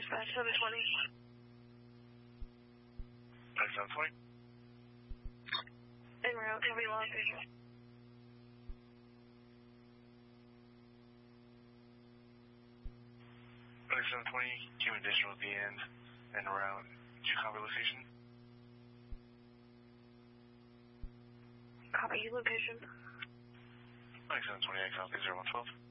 Dispatch 720. 720. En route, copy location. 720, came additional at the end, en route. Did you copy location? Copy location. 720, I copy 0112.